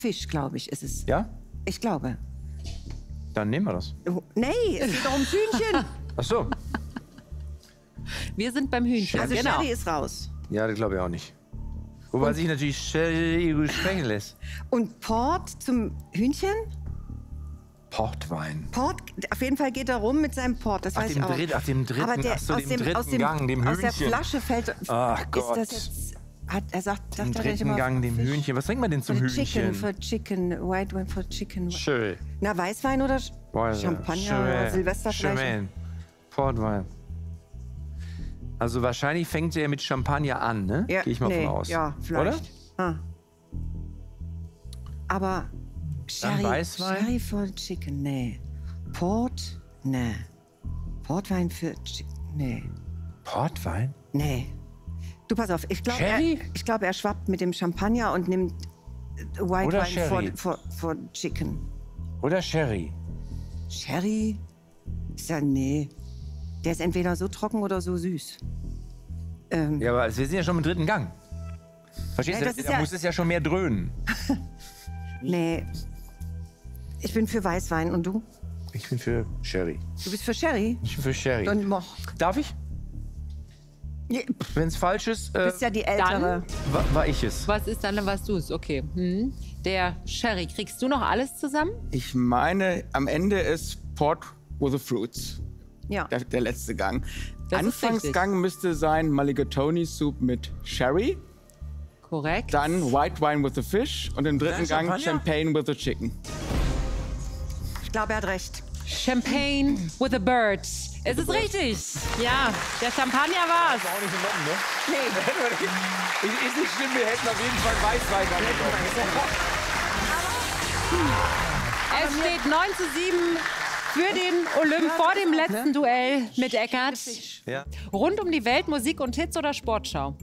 Fisch, glaube ich, ist es. Ja? Ich glaube. Dann nehmen wir das. Oh, nee, es geht doch ums Hühnchen. Ach so. Wir sind beim Hühnchen. Also genau. Sherry ist raus. Ja, das glaube ich auch nicht. Wobei sich natürlich Sherry sprechen lässt. Und Port zum Hühnchen? Portwein. Port, auf jeden Fall geht er rum mit seinem Port, das weiß ich auch. Ach, dem dritten, Aber der, ach so, aus dem dritten aus dem, Gang, dem aus Hühnchen. der Flasche fällt... Ach Gott. Ist das jetzt... Er sagt Im er nicht dritten immer Gang, dem Fisch? Hühnchen. Was trinkt man denn zum For Hühnchen? Chicken, White Wine for Chicken. Schön. Na, Weißwein oder Champagner oder Silvesterfleisch? Schön. Portwein. Also wahrscheinlich fängt er mit Champagner an, ne? Ja, Gehe ich mal von aus. Ja, vielleicht. Oder? Ah. Aber Sherry, Weißwein? Sherry for Chicken, nee. Port, nee. Portwein für Chicken, nee. Portwein? Nee. Du, pass auf, ich glaube, Sherry? er schwappt mit dem Champagner und nimmt White Oder Wine Sherry. for Chicken. Oder Sherry? Sherry? Ist ja, nee. Der ist entweder so trocken oder so süß. Ja, aber wir sind ja schon im dritten Gang. Verstehst Ja, du? das ist Da ja- muss es ja schon mehr dröhnen. Nee. Ich bin für Weißwein und du? Ich bin für Sherry. Du bist für Sherry? Ich bin für Sherry. Dann mach. Darf ich? Ja, Wenn es falsch ist, du bist ja die Ältere. war ich es. Was ist dann, was du es? Okay. Der Sherry, kriegst du noch alles zusammen? Ich meine, am Ende ist Port with the Fruits. Ja. Der letzte Gang. Das ist Anfangsgang müsste sein Mulligatawny Soup mit Sherry, Korrekt. dann White Wine with the Fish und im dritten Dann Gang Champagner? Champagne with the Chicken. Ich glaube, er hat recht. Champagne with a bird. Es ist richtig. Ja, der Champagner war's. Auch nicht genommen, ne? Ist nicht schlimm, wir hätten auf jeden Fall Weißwein genommen. Es steht 9:7 für den Olymp vor dem letzten Duell mit Eckart. Ja. Rund um die Welt, Musik und Hits oder Sportschau?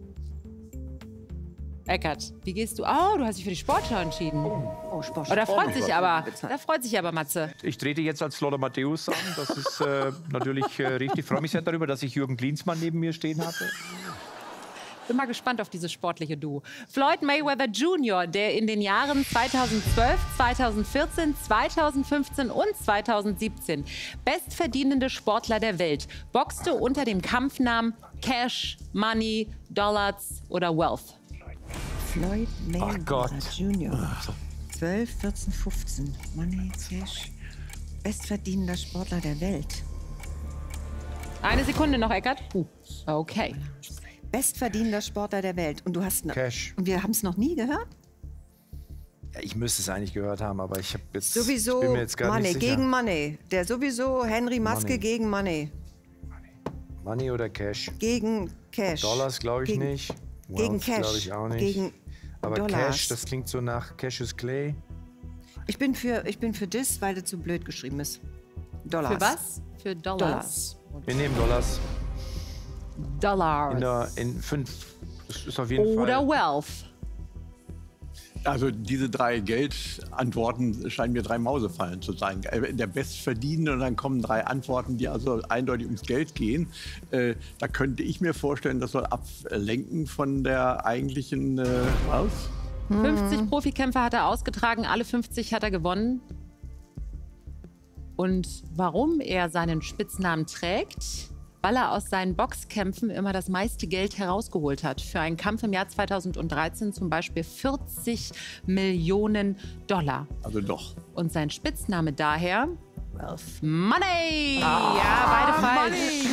Eckart, wie gehst du? Oh, du hast dich für die Sportschau entschieden. Oh, Sport. Oh, da freut sich aber Matze. Ich trete jetzt als Lothar Matthäus an. Das ist natürlich richtig. Ich freue mich sehr darüber, dass ich Jürgen Klinsmann neben mir stehen hatte. Bin mal gespannt auf dieses sportliche Duo. Floyd Mayweather Jr., der in den Jahren 2012, 2014, 2015 und 2017 bestverdienende Sportler der Welt, boxte unter dem Kampfnamen Cash, Money, Dollars oder Wealth. Floyd Mayweather Gott. Jr. 12, 14, 15. Money, Cash. Bestverdienender Sportler der Welt. Eine Sekunde noch, Eckart. Okay. Bestverdienender Sportler der Welt. Und du hast Cash. Und wir haben es noch nie gehört? Ja, ich müsste es eigentlich gehört haben, aber ich habe jetzt. Sowieso ich bin mir jetzt gar Money nicht sicher. gegen Money. Der sowieso Henry Maske Money. gegen Money. Money oder Cash? Gegen Cash. Dollars glaube ich Gegen- nicht. Gegen Wealth Cash. glaube ich auch nicht. Gegen aber Dollars. Cash, das klingt so nach Cassius Clay. Ich bin für das, weil das zu blöd geschrieben ist. Dollars. Für was? Für Dollars. Wir nehmen Dollars. Dollars. In 5. Das ist auf jeden Oder Fall. Wealth. Also diese drei Geldantworten scheinen mir drei Mausefallen zu sein. Der Bestverdienende und dann kommen drei Antworten, die also eindeutig ums Geld gehen. Da könnte ich mir vorstellen, das soll ablenken von der eigentlichen was? 50 Profikämpfer hat er ausgetragen, alle 50 hat er gewonnen. Und warum er seinen Spitznamen trägt? Weil er aus seinen Boxkämpfen immer das meiste Geld herausgeholt hat. Für einen Kampf im Jahr 2013 zum Beispiel 40 Millionen $. Also doch. Und sein Spitzname daher? Money! Ja, beide falsch.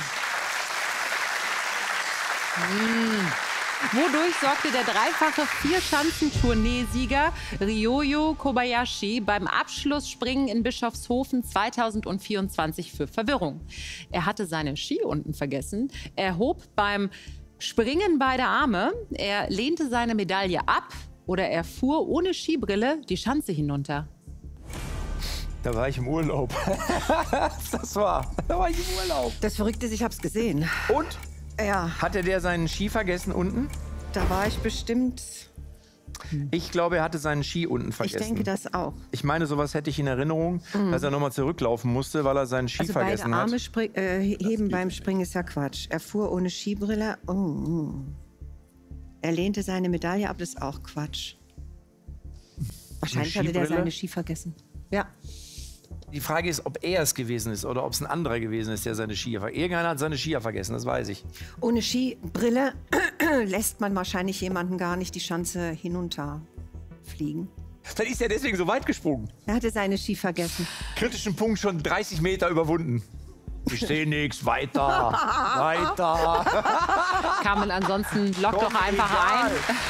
Wodurch sorgte der dreifache Vierschanzentourneesieger Ryoyo Kobayashi beim Abschlussspringen in Bischofshofen 2024 für Verwirrung? Er hatte seine Ski unten vergessen, er hob beim Springen beide Arme, er lehnte seine Medaille ab oder er fuhr ohne Skibrille die Schanze hinunter. Da war ich im Urlaub. Da war ich im Urlaub. Das Verrückte ist, ich hab's gesehen. Und? Ja, Hatte der seinen Ski vergessen unten? da war ich bestimmt. Ich glaube, er hatte seinen Ski unten vergessen. Ich denke das auch. Ich meine, sowas hätte ich in Erinnerung, dass er nochmal zurücklaufen musste, weil er seinen Ski Also beide vergessen Arme hat. heben beim Springen ist ja Quatsch. Er fuhr ohne Skibrille. Oh. Er lehnte seine Medaille ab, das ist auch Quatsch. Wahrscheinlich hatte der seine Ski vergessen. Ja. Die Frage ist, ob er es gewesen ist oder ob es ein anderer gewesen ist, der seine Skier vergessen hat. Irgendeiner hat seine Skier vergessen, das weiß ich. Ohne Skibrille lässt man wahrscheinlich jemanden gar nicht die Schanze hinunterfliegen. Vielleicht ist er deswegen so weit gesprungen. Er hatte seine Ski vergessen. Kritischen Punkt schon 30 Meter überwunden. Ich sehe nichts, weiter, weiter. Carmen, ansonsten lock doch einfach ein.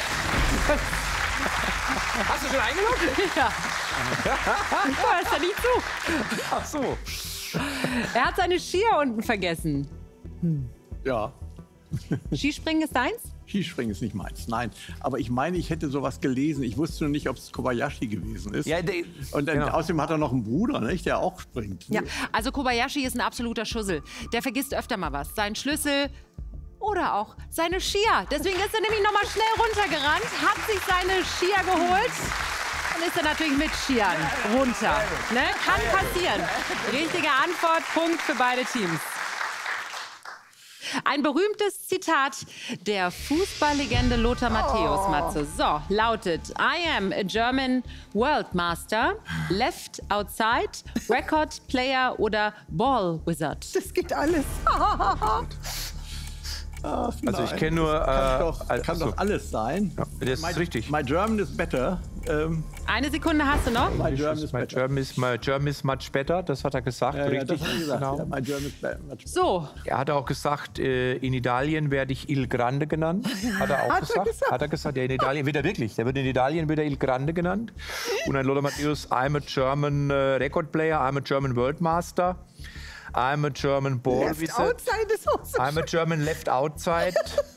Hast du schon eingeloggt? Ja. Hörst ja nicht zu. Ach so. Er hat seine Skier unten vergessen. Ja, Skispringen ist deins? Skispringen ist nicht meins, nein. Aber ich meine, ich hätte sowas gelesen. Ich wusste nur nicht, ob es Kobayashi gewesen ist. Ja, Und dann, genau. außerdem hat er noch einen Bruder, nicht, der auch springt. Ja, also Kobayashi ist ein absoluter Schussel. Der vergisst öfter mal was. Seinen Schlüssel oder auch seine Skier. Deswegen ist er nämlich noch mal schnell runtergerannt, hat sich seine Skier geholt und ist dann natürlich mit Skiern runter. Ne? Kann passieren. Richtige Antwort, Punkt für beide Teams. Ein berühmtes Zitat der Fußballlegende Lothar Matthäus, Matze. So, lautet: I am a German World Master, Left Outside, Record Player oder Ball Wizard. Das geht alles. Also ich kenne nur... Kann doch alles sein. Ja, das ist richtig. My German is better. Eine Sekunde hast du noch? My German is My better. German is much better, das hat er gesagt, Ja, richtig. das hat er gesagt. Genau. Ja, my German is better. Much better. So, Er hat auch gesagt, in Italien werde ich Il Grande genannt. Hat er auch gesagt. Hat er gesagt, ja, in Italien wird er wirklich. Der wird in Italien wird er Il Grande genannt. Und ein Lothar Matthäus, I'm a German Record Player, I'm a German World Master, I'm a German Ball Left Wizard, outside ist auch so I'm a German Left Outside.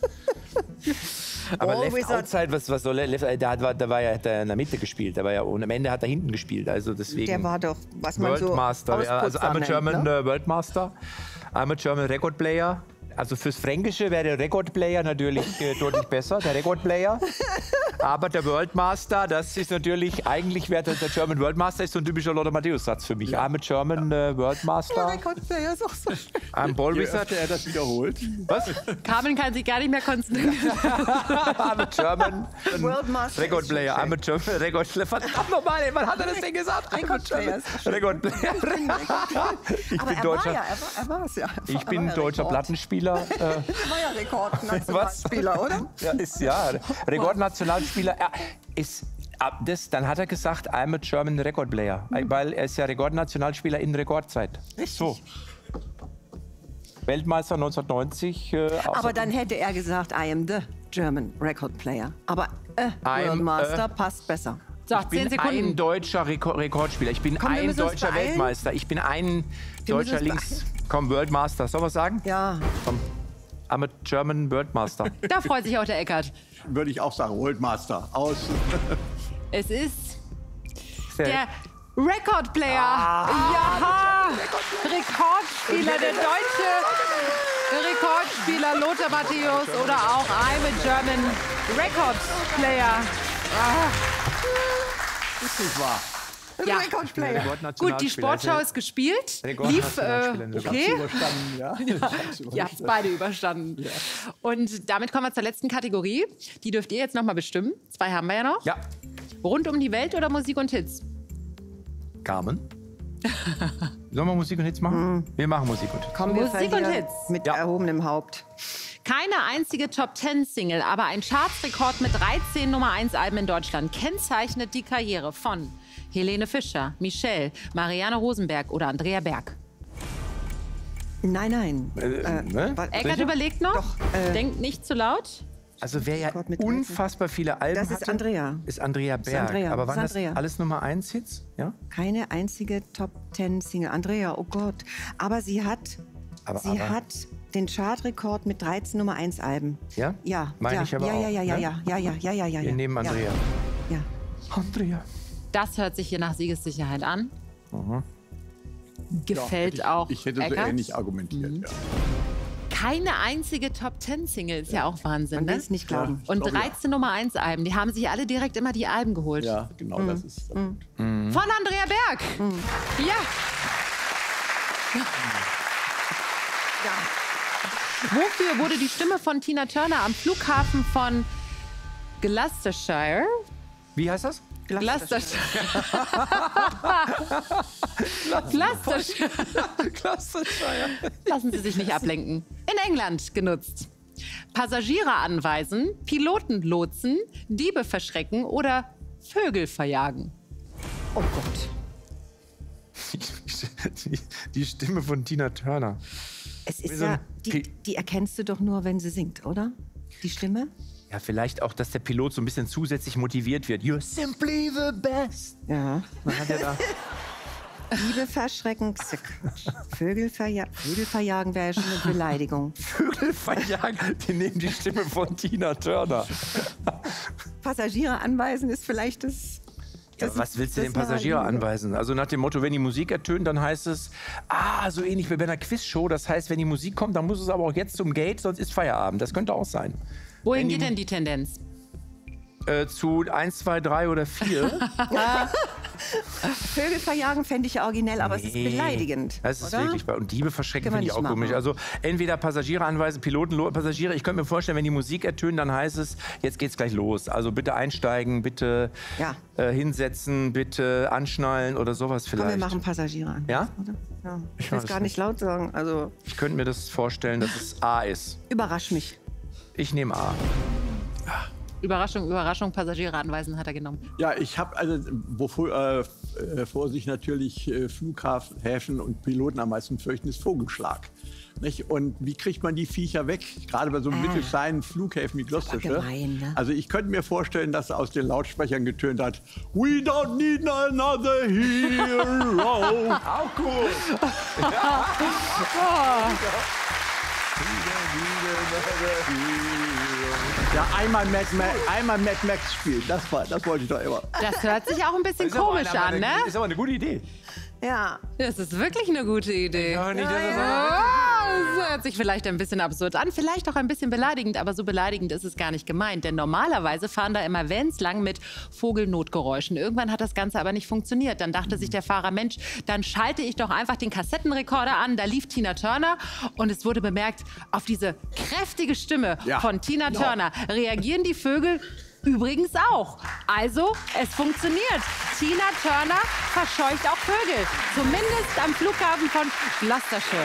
Aber Ball Left Wizard. Outside, was soll Left, da war ja, hat er in der Mitte gespielt. Und am Ende hat er hinten gespielt. Also deswegen Der war doch, was man so Worldmaster. Ja, also Ausputzer I'm a nennt, German ne? Worldmaster, I'm a German Record Player. Also fürs Fränkische wäre der Record Player natürlich deutlich besser, der Record Player. Aber der Worldmaster, das ist natürlich, eigentlich wäre der German Worldmaster ist so ein typischer Lothar Matthäus-Satz für mich. I'm a German Worldmaster, Rekordplayer ist auch so schön. I'm Ball Je Wizard. öfter er das wiederholt. Was? Carmen kann sich gar nicht mehr konzentrieren. I'm a German Worldmaster Record ist schon Player, I'm a German Record Player. Verdammt nochmal, ey, wann hat er das denn gesagt? I'm a Record Player German ist schon Record Player. Ich Aber bin er deutscher, war ja, er war es ja. ich bin deutscher Plattenspieler. Er war ja Rekordnationalspieler, oder? Ja, ist ja Rekordnationalspieler. Dann hat er gesagt, I'm a German Record Player, weil er ist ja Rekordnationalspieler in Rekordzeit. So. Weltmeister 1990. Aber dann hätte er gesagt, I am the German Record Player. Aber Worldmaster passt besser. So, ich bin 10 Sekunden. ein deutscher Rekordspieler. Ich bin Komm, wir ein müssen uns deutscher beeilen. Weltmeister. Ich bin ein deutscher müssen uns Links. Komm, Worldmaster. Soll man sagen? Ja. Komm. I'm a German Worldmaster. Da freut sich auch der Eckart. Würde ich auch sagen, Worldmaster. Aus. Es ist der Record Player. Ja, Rekordspieler, der deutsche Rekordspieler Lothar Matthäus oder auch I'm a German Record Player. Ist nicht wahr. Ja. Rekordplayer. Gut, die Sportschau ist gespielt. Lief okay. Überstanden, ja. Ihr habt es beide überstanden. Und damit kommen wir zur letzten Kategorie. Die dürft ihr jetzt noch mal bestimmen. 2 haben wir ja noch. Ja. Rund um die Welt oder Musik und Hits? Carmen? Sollen wir Musik und Hits machen? Wir machen Musik und Hits. Kommen wir Musik und verlieren Hits. mit Ja. erhobenem Haupt. Keine einzige Top-10-Single, aber ein Chartsrekord mit 13 Nummer-1-Alben in Deutschland kennzeichnet die Karriere von Helene Fischer, Michelle, Marianne Rosenberg oder Andrea Berg. Nein. Ne? Eckart überlegt noch. Denkt nicht zu laut. Also wer ja Rekord mit 13. unfassbar viele Alben Das ist hatte, Andrea. ist Andrea Berg. Andrea. Aber Das waren ist Andrea. das alles Nummer 1 Hits? Ja? Keine einzige Top-10-Single. Andrea, oh Gott. Aber sie hat den Chartrekord mit 13 Nummer-1-Alben. Ja? Ja. Meine ja, ich aber ja, auch, ja, ja, ne? ja. Wir nehmen Andrea. Ja. Andrea. Das hört sich hier nach Siegessicherheit an. Gefällt Ja, auch Ich hätte so Eckart. ähnlich argumentiert. Ja. Keine einzige Top-10-Single, ist ja auch Wahnsinn, Man will ne? es nicht glauben. Und glaube, ja. 13 Nummer-1-Alben, die haben sich alle direkt immer die Alben geholt. Ja, genau, das ist. Von Andrea Berg. Ja. Wofür wurde die Stimme von Tina Turner am Flughafen von Gloucestershire? Wie heißt das? Gloucestershire. Lassen Sie sich nicht ablenken. In England genutzt. Passagiere anweisen, Piloten lotsen, Diebe verschrecken oder Vögel verjagen. Oh Gott. Die Stimme von Tina Turner. Es ist ja, die erkennst du doch nur, wenn sie singt, oder? Die Stimme? Ja, vielleicht auch, dass der Pilot so ein bisschen zusätzlich motiviert wird. You're simply the best. Ja. Man hat ja da Diebe verschrecken, Vögel verjagen wäre ja schon eine Beleidigung. Vögel verjagen, die nehmen die Stimme von Tina Turner. Passagiere anweisen ist vielleicht das... Ja, was willst du den Passagier anweisen? Also nach dem Motto, wenn die Musik ertönt, dann heißt es, so ähnlich wie bei einer Quizshow. Das heißt, wenn die Musik kommt, dann muss es aber auch jetzt zum Gate, sonst ist Feierabend. Das könnte auch sein. Wohin geht denn die Tendenz? Zu 1, 2, 3 oder 4. Vögel verjagen fände ich originell, aber es ist beleidigend. Das ist oder? wirklich bei. Und Diebe verschrecken finde ich auch nicht komisch. machen. Also entweder Passagiere anweisen, Piloten, Passagiere. Ich könnte mir vorstellen, wenn die Musik ertönt, dann heißt es, jetzt geht's gleich los. Also bitte einsteigen, bitte hinsetzen, bitte anschnallen oder sowas vielleicht. Komm, wir machen Passagiere an. Ja? Oder? Ja. Ich will es gar nicht laut sagen. Also Ich könnte mir das vorstellen, dass es A ist. überrasch mich. Ich nehme A. Überraschung, Überraschung, Passagiere anweisen hat er genommen. Ja, ich habe, wovor sich natürlich Flughäfen und Piloten am meisten fürchten, ist Vogelschlag. Nicht? Und wie kriegt man die Viecher weg? Gerade bei so mittelkleinen Flughäfen wie Gloucestershire. Gemein, ne? Also ich könnte mir vorstellen, dass aus den Lautsprechern getönt hat, We don't need another hero. Auch cool. Ja, einmal Mad Max spielen. Das wollte ich doch immer. Das hört sich auch ein bisschen komisch an, ne? Ist aber eine gute Idee. Ja. Das ist wirklich eine gute Idee. Ja, nicht, dass Das hört sich vielleicht ein bisschen absurd an, vielleicht auch ein bisschen beleidigend, aber so beleidigend ist es gar nicht gemeint. Denn normalerweise fahren da immer Vans lang mit Vogelnotgeräuschen. Irgendwann hat das Ganze aber nicht funktioniert. Dann dachte sich der Fahrer, Mensch, dann schalte ich doch einfach den Kassettenrekorder an. Da lief Tina Turner und es wurde bemerkt, auf diese kräftige Stimme von Tina Turner reagieren die Vögel übrigens auch. Also, es funktioniert. Tina Turner verscheucht auch Vögel. Zumindest am Flughafen von Gloucestershire.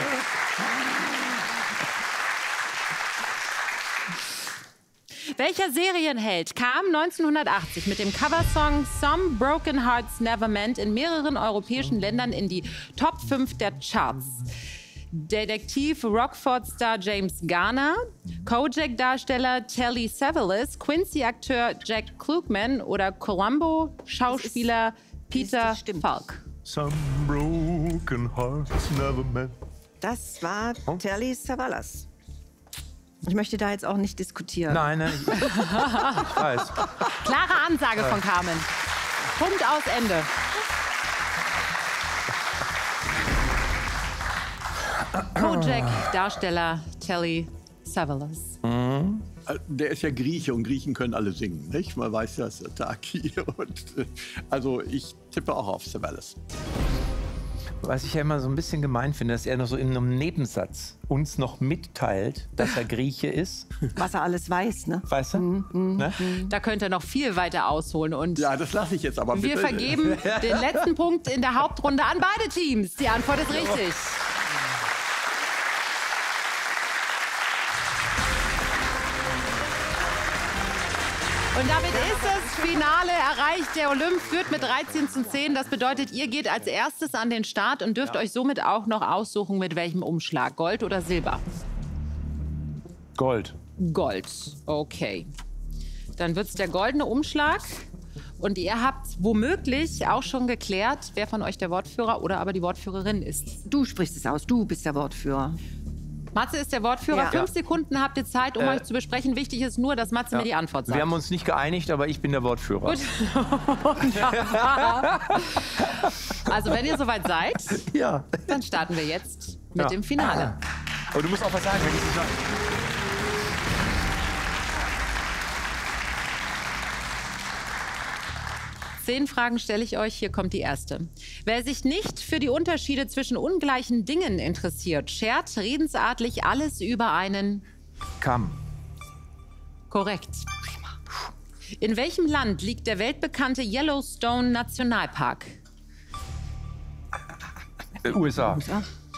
Welcher Serienheld kam 1980 mit dem Coversong Some Broken Hearts Never Mend in mehreren europäischen Ländern in die Top 5 der Charts? Detektiv Rockford-Star James Garner, Kojak-Darsteller Telly Savalas, Quincy-Akteur Jack Klugman oder Columbo-Schauspieler Peter Falk. Some broken hearts never met. Das war Telly Savalas. Ich möchte da jetzt auch nicht diskutieren. Nein, ich weiß. Klare Ansage von Carmen. Punkt aus Ende. Kojak-Darsteller Telly Savalas. Der ist ja Grieche und Griechen können alle singen, nicht? Man weiß ja, das ist Taki. Also ich tippe auch auf Savalas. Was ich ja immer so ein bisschen gemein finde, dass er noch so in einem Nebensatz uns noch mitteilt, dass er Grieche ist. Was er alles weiß, ne? Weißt du? Ne? Da könnte er noch viel weiter ausholen. Und Ja, das lasse ich jetzt aber bitte. wir vergeben den letzten Punkt in der Hauptrunde an beide Teams. Die Antwort ist richtig. Und damit ist das Finale erreicht. Der Olymp führt mit 13:10. Das bedeutet, ihr geht als erstes an den Start und dürft euch somit auch noch aussuchen, mit welchem Umschlag. Gold oder Silber? Gold. Gold. Okay. Dann wird es der goldene Umschlag. Und ihr habt womöglich auch schon geklärt, wer von euch der Wortführer oder aber die Wortführerin ist. Du sprichst es aus, du bist der Wortführer. Matze ist der Wortführer. Ja. 5 Sekunden habt ihr Zeit, um euch zu besprechen. Wichtig ist nur, dass Matze mir die Antwort sagt. Wir haben uns nicht geeinigt, aber ich bin der Wortführer. Gut. Also wenn ihr soweit seid, dann starten wir jetzt mit dem Finale. Aber du musst auch was sagen, wenn ich nicht sage. 10 Fragen stelle ich euch. Hier kommt die erste. Wer sich nicht für die Unterschiede zwischen ungleichen Dingen interessiert, schert redensartlich alles über einen... Kamm. Korrekt. In welchem Land liegt der weltbekannte Yellowstone Nationalpark? USA.